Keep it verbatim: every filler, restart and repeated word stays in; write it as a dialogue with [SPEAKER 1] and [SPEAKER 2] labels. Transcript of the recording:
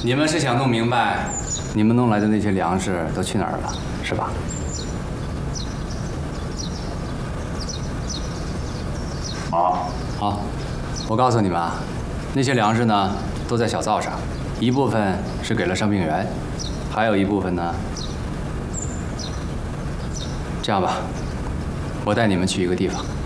[SPEAKER 1] 你们是想弄明白，你们弄来的那些粮食都去哪儿了，是吧？
[SPEAKER 2] 好，
[SPEAKER 1] 好，我告诉你们啊，那些粮食呢都在小灶上，一部分是给了伤病员，还有一部分呢，这样吧，我带你们去一个地方。